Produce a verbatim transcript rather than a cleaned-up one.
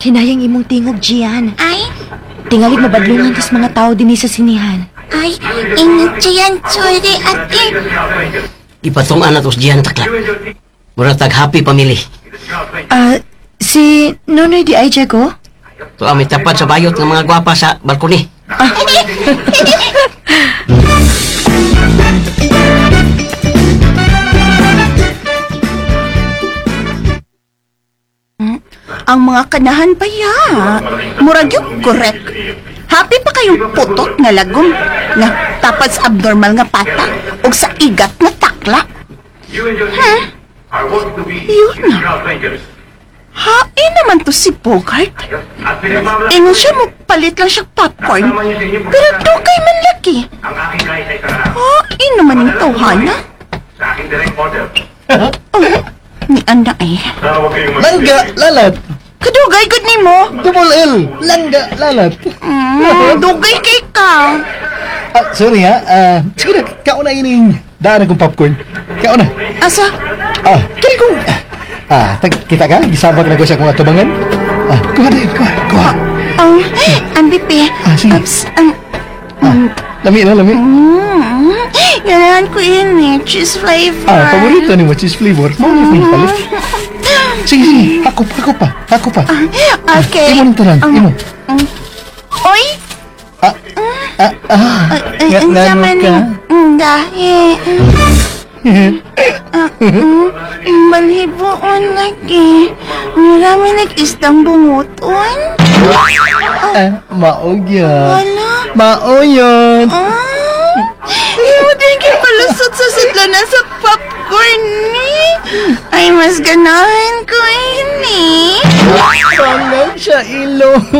Hinayang imong tingog, Gian. Ay, Tingalig mabadlungan tas mga tao din sa sinihan. ay, ingat siyan, sorry, ate. Ipatungan na to sa diyan takla. Mura tag happy family. Ah, si Nonoy di ay Jago? To ami tapat sa bayot ng mga gwapa sa balkoni. Ang mga kanahan pa ya. Murag yung correct. Happy pa kayong putot nga lagom nga tapad sa abnormal nga pata o sa igat nga takla. Huh? Yun na. Hain naman to si Bogart. Ingon siya mo palit lang siya popcorn. Pero dugay man laki. Hain naman yung tawhana. Oh, ni anda eh. Langga, lalat. Kadugay good ni mo. Double L. Langga, lalat. Mm, dugay kay ka. Ah, sorry ha. Ah, sige na, kauna ining daan akong popcorn. Kauna. Asa? Ah, kaya ko. Ah, tag, kita ka? Gisabak na ko sa akong atubangan. Ah, kuha na yun, kuha, kuha. Ang, ang bipi. Ah, sige. Ups, ang, Ah, lami na, lami. mm, ganahan ko yun eh. Cheese flavor. Ah, paborito ni mo, cheese flavor. Mau ni mo palit. Sige, sige. Ako pa, ako pa, ako pa. Okay. Imo nito lang, imo. Oy! Ah, ah, ah. Ay, Nga, ang ngano saman ka? mm, dahi. Balhiboon lagi. Marami nag-istang bunguton. Ah, mao yun. Wala. Mao yun. Ah, yung din kayo palusot sa sidlanan sa popcorn ni. Ay, mas ganahan ko ini. Sangan siya ilo.